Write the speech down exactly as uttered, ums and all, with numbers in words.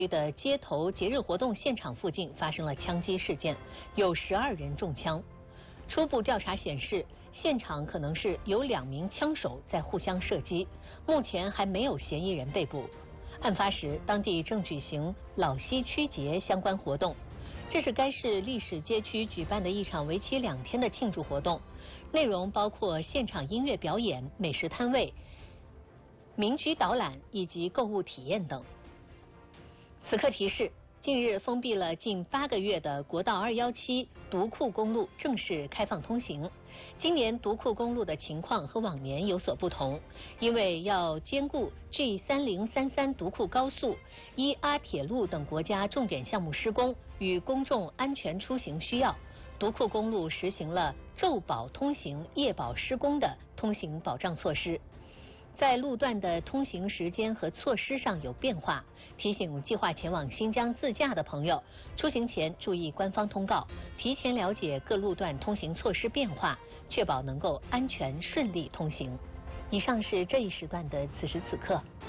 的街头节日活动现场附近发生了枪击事件，有十二人中枪。初步调查显示，现场可能是有两名枪手在互相射击，目前还没有嫌疑人被捕。案发时，当地正举行老西区节相关活动，这是该市历史街区举办的一场为期两天的庆祝活动，内容包括现场音乐表演、美食摊位、民居导览以及购物体验等。此刻提示：近日封闭了近八个月的国道二一七独库公路正式开放通行。今年独库公路的情况和往年有所不同，因为要兼顾 G 三零三三独库高速、一阿铁路等国家重点项目施工与公众安全出行需要，独库公路实行了昼保通行、夜保施工的通行保障措施。在路段的通行时间和措施上有变化，提醒计划前往新疆自驾的朋友，出行前注意官方通告，提前了解各路段通行措施变化，确保能够安全顺利通行。以上是这一时段的此时此刻。